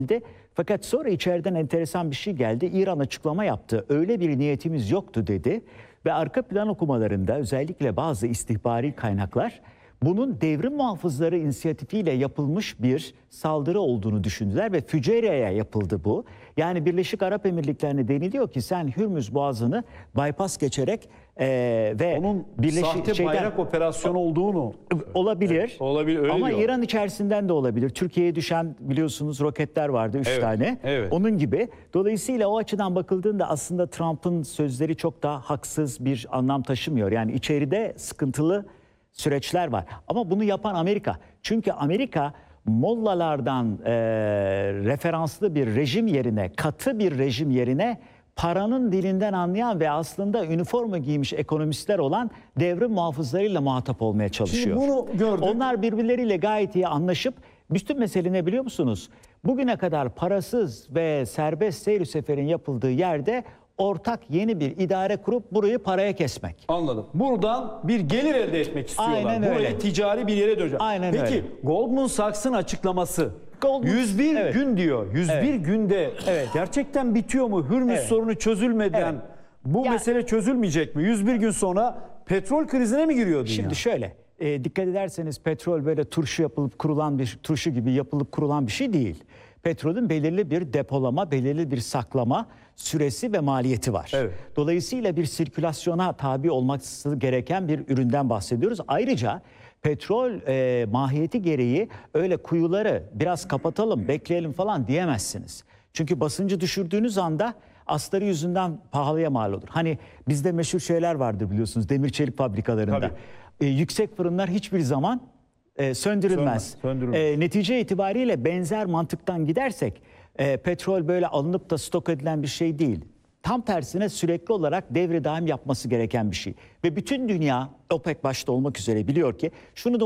Fakat sonra içeriden enteresan bir şey geldi. İran açıklama yaptı. Öyle bir niyetimiz yoktu dedi. Ve arka plan okumalarında özellikle bazı istihbari kaynaklar bunun devrim muhafızları inisiyatifiyle yapılmış bir saldırı olduğunu düşündüler ve Füceyre'ye yapıldı bu. Yani Birleşik Arap Emirlikleri'ne deniliyor ki sen Hürmüz Boğazı'nı bypass geçerek ve onun sahte bayrak operasyonu olduğunu olabilir. Olabilir, öyle ama diyor. İran içerisinden de olabilir. Türkiye'ye düşen biliyorsunuz roketler vardı 3 tane. Evet. Onun gibi. Dolayısıyla o açıdan bakıldığında aslında Trump'ın sözleri çok da haksız bir anlam taşımıyor. Yani içeride sıkıntılı süreçler var. Ama bunu yapan Amerika. Çünkü Amerika mollalardan referanslı bir rejim yerine, katı bir rejim yerine paranın dilinden anlayan ve aslında üniforma giymiş ekonomistler olan devrim muhafızlarıyla muhatap olmaya çalışıyor. Şimdi bunu gördük. Onlar birbirleriyle gayet iyi anlaşıp bütün mesele ne biliyor musunuz? Bugüne kadar parasız ve serbest seyir seferin yapıldığı yerde ortak yeni bir idare kurup burayı paraya kesmek. Anladım. Buradan bir gelir elde etmek istiyorlar. Aynen Burayı öyle. ticari bir yere dönecek. Aynen Peki öyle. Goldman Sachs'ın açıklaması. 101 Evet. gün diyor. 101 günde gerçekten bitiyor mu? Hürmüz sorunu çözülmeden bu mesele çözülmeyecek mi? 101 gün sonra petrol krizine mi giriyor dünya? Şimdi şöyle dikkat ederseniz petrol böyle turşu yapılıp kurulan bir turşu gibi yapılıp kurulan bir şey değil. Petrolün belirli bir depolama, belirli bir saklama süresi ve maliyeti var. Evet. Dolayısıyla bir sirkülasyona tabi olması gereken bir üründen bahsediyoruz. Ayrıca petrol mahiyeti gereği öyle kuyuları biraz kapatalım, bekleyelim falan diyemezsiniz. Çünkü basıncı düşürdüğünüz anda astarı yüzünden pahalıya mal olur. Hani bizde meşhur şeyler vardır biliyorsunuz demir çelik fabrikalarında. Yüksek fırınlar hiçbir zaman söndürülmez. Netice itibariyle benzer mantıktan gidersek petrol böyle alınıp da stok edilen bir şey değil. Tam tersine sürekli olarak devre daim yapması gereken bir şey. Ve bütün dünya OPEC başta olmak üzere biliyor ki şunu da